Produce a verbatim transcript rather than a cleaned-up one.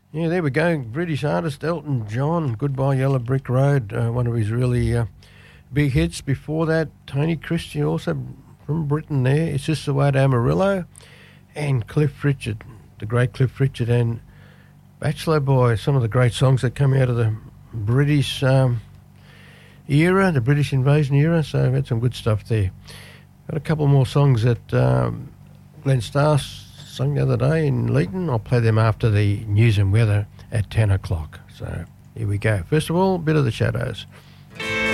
Yeah, there we go. British artist Elton John, Goodbye Yellow Brick Road, uh, one of his really uh, big hits. Before that, Tony Christian, also from Britain there. It's Just the Way to Amarillo. And Cliff Richard, the great Cliff Richard, and Bachelor Boy, some of the great songs that come out of the British um, era, the British invasion era. So I've had some good stuff there. Got a couple more songs that um, Glenn Starr sung the other day in Leeton. I'll play them after the news and weather at ten o'clock. So here we go. First of all, a bit of the Shadows.